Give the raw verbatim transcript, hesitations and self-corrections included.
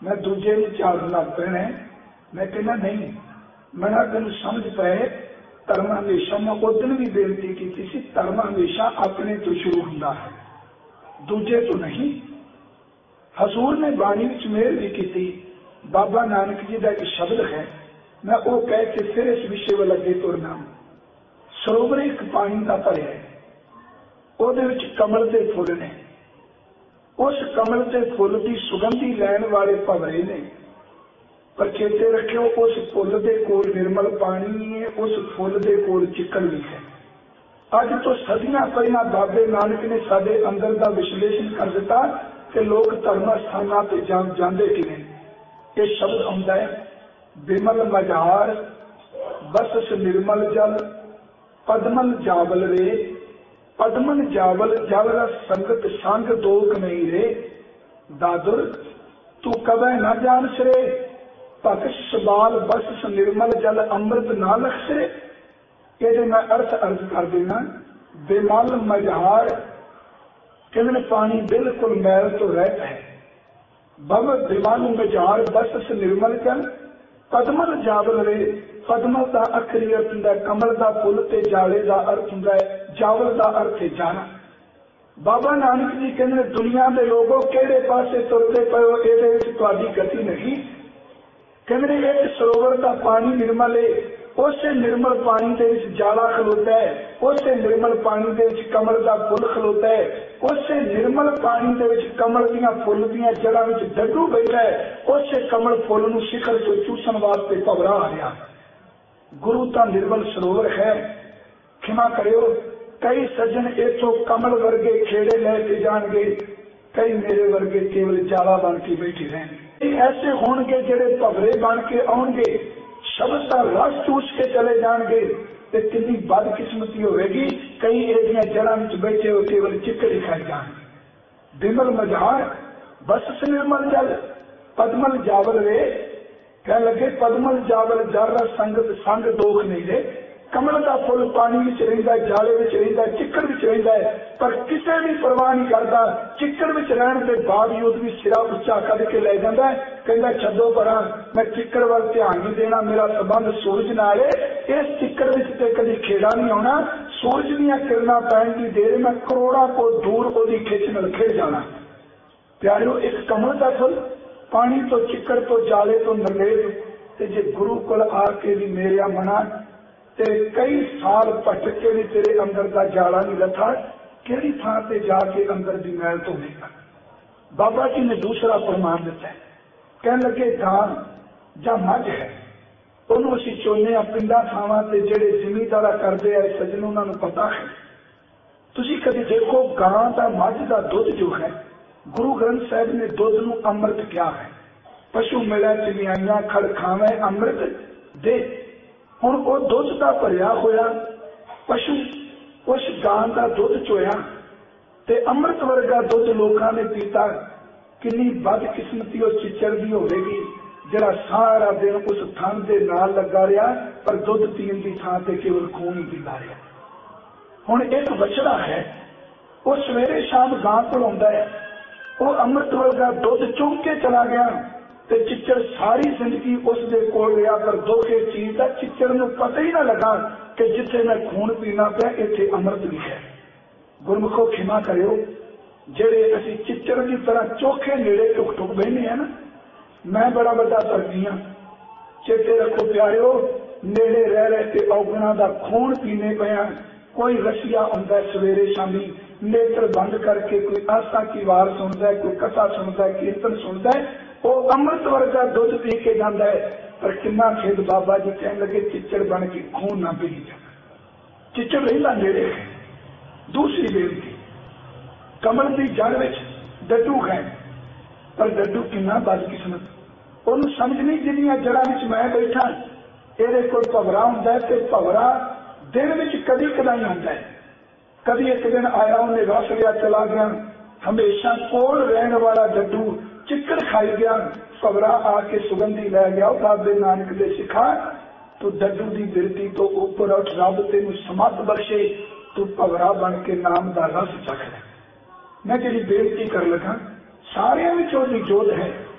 मैं दूजे नूं झाड़न लग पैना है। मैं कहना नहीं, मैं तेन समझ पाए धर्म हमेशा, मैं उदन भी बेनती की थी, धर्म हमेशा अपने तो शुरू होंदा है, दूजे तो नहीं। हजूर ने बाणी विच मेहर भी की। बाबा नानक जी का एक शब्द है, मैं वो कह के फिर इस विषय वाल अगे तुरना। सरोवर एक पानी का भरिया है, ਉਹਦੇ ਵਿੱਚ कमल के फुल ने, उस कमल के फुल की सुगंधी लैन वाले भवरे ने, पर चेते रखियो उस फुल के कोल निर्मल पानी है, उस फुल के कोल चिकन भी है। अज तो सदियां पहला बाबे नानक ने साडे अंदर का विश्लेषण कर दिता कि लोग धर्म स्थानों पर जा जाते किवें। ये शब्द आउंदा है, विमल मझार बस निर्मल जल पदमल जावल रे, पदमन जावल जल रस संगत संग दोग नहीं रे, दादुर तू कबै न जान सरे, भक्ष सबाल बस निर्मल जल अमृत ना लखसरे। ये मैं अर्थ अर्थ कर देना। बेमल मझार कहने पानी बिल्कुल मैल तो रहता है। बब बेमल मझार बस निर्मल जल पदमल जावल रे, पदमल का अखरी अर्थ होंगे कमल का फुल, ते जाले का अर्थ होंगे जावल का अर्थ है जाना। बाबा नानक जी कहते दुनिया के लोगों केड़े पासे तुरते पे हो, ये गति नहीं। कहते एक सरोवर का पानी निर्मल है, उस निर्मल पानी के जाला खलोता है, उस निर्मल पानी के कमल का फुल खलोता है, उस निर्मल पानी के कमल दियां फुल दियां जड़ां विच डड्डू बैठा है, उस कमल फुल नूं शिखर से चूसन वास्ते भवरा आ रहा। गुरु का निर्मल सरोवर है। क्षमा करियो, कई सज्जन इथों कमल वर्गे खेड़े लैके जाएंगे, कई मेरे वर्गे केवल जाला बन के बैठे रहेंगे। ऐसे होंगे जेडे भवरे बन के आउणगे, शब्द का रस चूस के चले जाएंगे, तो कितनी बदकिस्मती होगी। कई एरिया जड़ा में बैठे हो केवल चिक्कड़ खाए जाएंगे। विमल मझार बस निर्मल जल पदमल जावल रे, कह लगे पदमल जावल जर संगत संग दोख नहीं रे। कमल का फुल पानी में रहिंदा, जाले में रहिंदा, चिक्कड़ में रहिंदा है, पर किसी भी परवाह नहीं करता। चिक्कड़ में रहने के बावजूद भी सिरा उच्चा करके ले जाता है, कहता छड्डो परा, मैं चिक्कड़ वाल ध्यान नहीं देना, मेरा संबंध सूरज नाल है। इस चिक्कड़ में कभी खेड़ा नहीं आना, सूरज दीयां किरणां पैण की देर में करोड़ों को दूर ओदी खिच नाल खिड़ जाना। प्यारिओ, एक कमल का फुल पानी तो चिक्कड़ तो जाले तो नरलेज, ते जे गुरु कोल आके भी मेरिया मना ते कई साल भटके भी तेरे अंदर का जाला नहीं लथा, किहड़ी थां ते जाके अंदर दी मैल धोवेगा। बाबा जी ने दूसरा प्रमाण दिता है, कहने लगे धान जां मझ है, ਉਹਨੂੰ ਅਸੀਂ ਚੋਨੇ ਆ ਪਿੰਡਾਂ ਥਾਵਾਂ ਤੇ ਜਿਹੜੇ ਜ਼ਿਮੀਂਦਾਰਾ ਕਰਦੇ ਆ ਸੱਜਣ, ਉਹਨਾਂ ਨੂੰ ਪਤਾ ਹੈ। ਤੁਸੀਂ ਕਦੇ ਦੇਖੋ ਗਾਂ ਦਾ ਮੱਝ ਦਾ ਦੁੱਧ ਜੋ ਹੈ, ਗੁਰੂ ਗ੍ਰੰਥ ਸਾਹਿਬ ਨੇ ਦੁੱਧ ਨੂੰ ਅੰਮ੍ਰਿਤ ਕਿਹਾ ਹੈ। ਪਸ਼ੂ ਮਿਲਿਆ ਚਲਿਆਈਆਂ ਖੜ ਖਾਵੇਂ ਅੰਮ੍ਰਿਤ ਦੇ। ਹੁਣ ਉਹ ਦੁੱਧ ਦਾ ਭਰਿਆ ਹੋਇਆ ਪਸ਼ੂ ਉਸ ਗਾਂ ਦਾ ਦੁੱਧ ਚੋਇਆ ਤੇ ਅੰਮ੍ਰਿਤ ਵਰਗਾ ਦੁੱਧ ਲੋਕਾਂ ਨੇ ਪੀਤਾ। ਕਿੰਨੀ ਬਦਕਿਸਮਤੀ ਉਹ ਚਿੱਚੜ ਦੀ ਹੋਵੇਗੀ ਜਿਹੜਾ ਸਾਰਾ ਦਿਨ ਉਸ ਥਣ ਦੇ ਨਾਲ ਲੱਗਾ ਰਿਹਾ, ਪਰ ਦੁੱਧ ਪੀਣ ਦੀ ਥਾਂ ਤੇ ਕੇਵਲ ਖੂਨ ਹੀ ਪੀਂਦਾ ਰਿਹਾ। ਹੁਣ ਇੱਕ ਬਛੜਾ ਹੈ, ਉਹ ਸਵੇਰੇ ਸ਼ਾਮ ਗਾਂ ਕੋਲ ਆਉਂਦਾ ਹੈ, ਉਹ ਅੰਮ੍ਰਿਤ ਵਰਗਾ ਦੁੱਧ ਚੁੰਘ ਕੇ ਚਲਾ ਗਿਆ ਤੇ ਚਿੱਚੜ ਸਾਰੀ ਜ਼ਿੰਦਗੀ ਉਸ ਦੇ ਕੋਲ ਰਿਹਾ, ਪਰ ਦੁੱਖ ਇਹ ਚੀਜ਼ ਦਾ ਚਿੱਚੜ ਨੂੰ ਪਤਾ ਹੀ ਨਾ ਲੱਗਾ ਕਿ ਜਿੱਥੇ ਮੈਂ ਖੂਨ ਪੀਣਾ ਪਿਆ ਇੱਥੇ ਅੰਮ੍ਰਿਤ ਵੀ ਹੈ। ਗੁਰਮੁਖੋ ਖਿਮਾ ਕਰਿਓ, ਜਿਹੜੇ ਅਸੀਂ ਚਿੱਚੜ ਦੀ ਤਰ੍ਹਾਂ ਚੋਖੇ ਨੇੜੇ ਟੁਕ ਟੁਕ ਬਹਿਨੇ ਆ ਨਾ, मैं बड़ा बड़ा सर्दी हाँ। चेते रखो प्यारिओ, नेड़े रह रहे थे औगणा का खून पीने पे हैं। कोई रसिया आता है सवेरे शामी नेत्र बंद करके, कोई आस्था की वार सुनता है, कोई कथा सुनता है, कीर्तन सुनता है, वो अमृत वर्गा दुध पी के जाता है। पर कितना खेद बाबा जी कहने लगे चिच्चड़ बन के खून ना पी जाना। चिच्चड़ रहिंदा नेड़े है। दूसरी बेनती, कमल की जड़ विच डड्डू है, पर डड्डू कितना बदकिस्मत, ਉਹਨੂੰ ਸਮਝ ਨਹੀਂ ਜਿੰਨੀਆਂ ਜੜਾਂ ਵਿੱਚ ਮੈਂ ਬੈਠਾ। ਇਹਦੇ ਕੋਲ ਭਵਰਾ ਹੁੰਦਾ ਤੇ ਭਵਰਾ ਦਿਨ ਵਿੱਚ ਕਦੀ ਕਦਾਈ ਹੁੰਦਾ ਹੈ। ਕਦੀ ਇੱਕ ਦਿਨ ਆਇਆ, ਉਹਨੇ ਰਸ ਲਿਆ ਚਲਾ ਗਿਆ। ਹਮੇਸ਼ਾ ਕੋਲ ਰਹਿਣ ਵਾਲਾ ਡੱਡੂ ਚਿੱਕੜ ਖਾਈ ਗਿਆ। ਭਵਰਾ ਆ ਕੇ ਸੁਗੰਧੀ ਲੈ ਗਿਆ। ਉਹ ਬਾਬੇ ਨਾਨਕ ਦੇ ਸਿਖਾ, ਤੂੰ ਡੱਡੂ ਦੀ ਬਿਰਤੀ ਤੋਂ ਉੱਪਰ ਉੱਠ, ਰੱਬ ਤੈਨੂੰ ਸਮੱਤ ਬਖਸ਼ੇ, ਤੂੰ ਭਵਰਾ ਬਣ ਕੇ ਨਾਮ ਦਾ ਰਸ ਚੱਖ ਲੈ। ਮੈਂ ਜਿਹੜੀ ਬੇਨਤੀ ਕਰ ਲਗਾ, ਸਾਰਿਆਂ ਵਿੱਚ ਉਹਦੀ ਜੋਤ ਹੈ।